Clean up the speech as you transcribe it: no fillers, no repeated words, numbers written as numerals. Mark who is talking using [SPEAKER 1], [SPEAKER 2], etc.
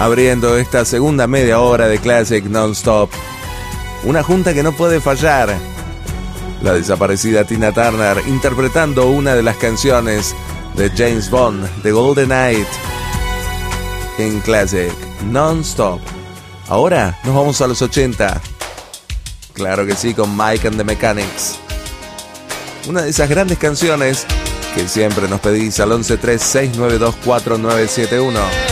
[SPEAKER 1] Abriendo esta segunda media hora de Classic Non-Stop. Una junta que no puede fallar. La desaparecida Tina Turner interpretando una de las canciones de James Bond, The Golden Knight, en Classic Non-Stop. Ahora nos vamos a los 80. Claro que sí, con Mike and the Mechanics. Una de esas grandes canciones que siempre nos pedís al 1136924971.